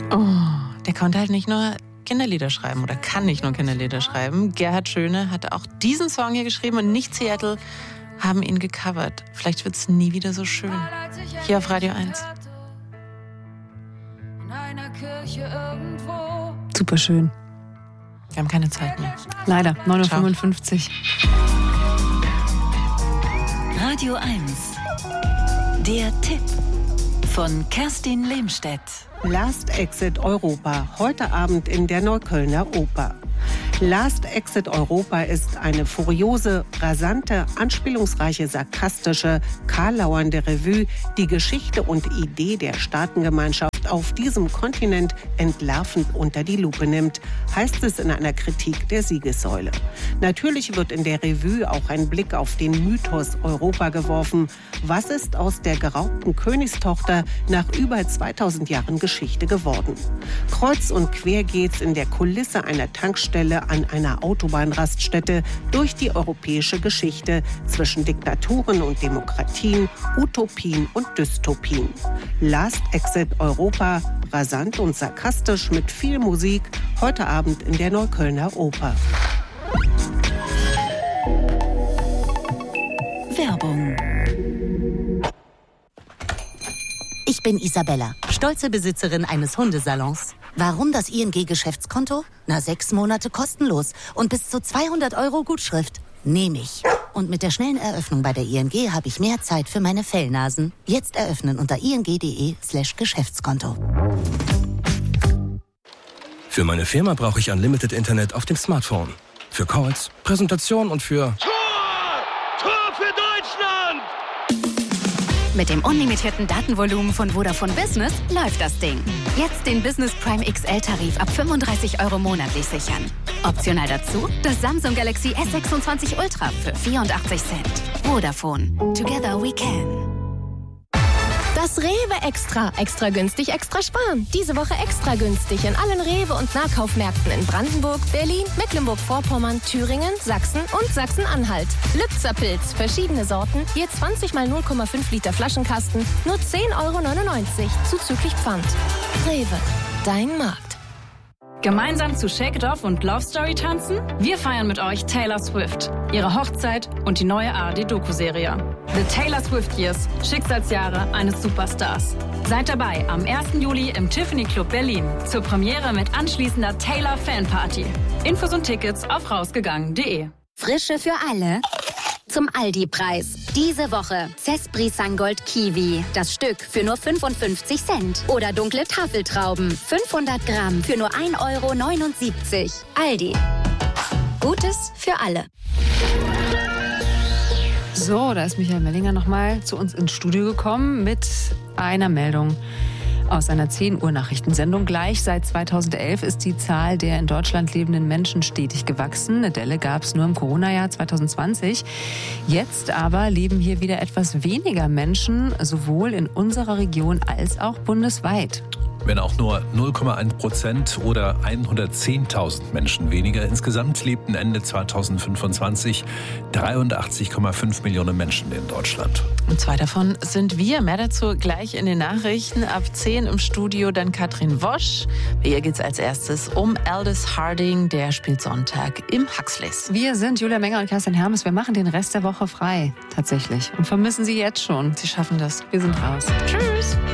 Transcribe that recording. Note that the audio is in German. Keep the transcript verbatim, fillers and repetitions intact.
Oh, der konnte halt nicht nur Kinderlieder schreiben oder kann nicht nur Kinderlieder schreiben. Gerhard Schöne hatte auch diesen Song hier geschrieben und nicht Seattle haben ihn gecovert. Vielleicht wird es nie wieder so schön. Hier auf Radio eins. Super schön. Wir haben keine Zeit mehr. Leider, neun Uhr fünfundfünfzig. Radio eins. Der Tipp von Kerstin Lehmstedt. Last Exit Europa, heute Abend in der Neuköllner Oper. Last Exit Europa ist eine furiose, rasante, anspielungsreiche, sarkastische, karlauernde Revue, die Geschichte und Idee der Staatengemeinschaft auf diesem Kontinent entlarvend unter die Lupe nimmt, heißt es in einer Kritik der Siegessäule. Natürlich wird in der Revue auch ein Blick auf den Mythos Europa geworfen. Was ist aus der geraubten Königstochter nach über zweitausend Jahren Geschichte geworden? Kreuz und quer geht's in der Kulisse einer Tankstelle an einer Autobahnraststätte durch die europäische Geschichte zwischen Diktaturen und Demokratien, Utopien und Dystopien. Last Exit Europa, rasant und sarkastisch mit viel Musik, heute Abend in der Neuköllner Oper. Werbung. Ich bin Isabella, stolze Besitzerin eines Hundesalons. Warum das I N G-Geschäftskonto? Na, sechs Monate kostenlos und bis zu zweihundert Euro Gutschrift. Nehme ich. Und mit der schnellen Eröffnung bei der I N G habe ich mehr Zeit für meine Fellnasen. Jetzt eröffnen unter ing.de slash Geschäftskonto. Für meine Firma brauche ich Unlimited Internet auf dem Smartphone. Für Calls, Präsentation und für... Tor! Tor für Deutschland! Mit dem unlimitierten Datenvolumen von Vodafone Business läuft das Ding. Jetzt den Business Prime X L-Tarif ab fünfunddreißig Euro monatlich sichern. Optional dazu das Samsung Galaxy S sechsundzwanzig Ultra für vierundachtzig Cent. Vodafone. Together we can. Das Rewe Extra. Extra günstig, extra sparen. Diese Woche extra günstig in allen Rewe- und Nahkaufmärkten in Brandenburg, Berlin, Mecklenburg-Vorpommern, Thüringen, Sachsen und Sachsen-Anhalt. Lübzer-Pilz, verschiedene Sorten, je zwanzig mal null Komma fünf Liter Flaschenkasten, nur zehn Euro neunundneunzig, zuzüglich Pfand. Rewe, dein Markt. Gemeinsam zu Shake It Off und Love Story tanzen? Wir feiern mit euch Taylor Swift, ihre Hochzeit und die neue A R D-Doku-Serie. The Taylor Swift Years, Schicksalsjahre eines Superstars. Seid dabei am ersten Juli im Tiffany Club Berlin zur Premiere mit anschließender Taylor Fanparty. Infos und Tickets auf rausgegangen punkt de. Frische für alle zum Aldi-Preis. Diese Woche Cespri Sangold Kiwi. Das Stück für nur fünfundfünfzig Cent. Oder dunkle Tafeltrauben. fünfhundert Gramm für nur ein Euro neunundsiebzig. Aldi. Gutes für alle. So, da ist Michael Mellinger nochmal zu uns ins Studio gekommen mit einer Meldung aus einer zehn Uhr Nachrichtensendung. Gleich seit zweitausendelf ist die Zahl der in Deutschland lebenden Menschen stetig gewachsen. Eine Delle gab es nur im Corona-Jahr zweitausendzwanzig. Jetzt aber leben hier wieder etwas weniger Menschen, sowohl in unserer Region als auch bundesweit. Wenn auch nur null Komma eins Prozent oder hundertzehntausend Menschen weniger. Insgesamt lebten Ende zweitausendfünfundzwanzig dreiundachtzig Komma fünf Millionen Menschen in Deutschland. Und zwei davon sind wir. Mehr dazu gleich in den Nachrichten. Ab zehn im Studio dann Katrin Wosch. Bei ihr geht es als erstes um Aldous Harding. Der spielt Sonntag im Huxleys. Wir sind Julia Menger und Kerstin Hermes. Wir machen den Rest der Woche frei, tatsächlich. Und vermissen Sie jetzt schon. Sie schaffen das. Wir sind raus. Tschüss.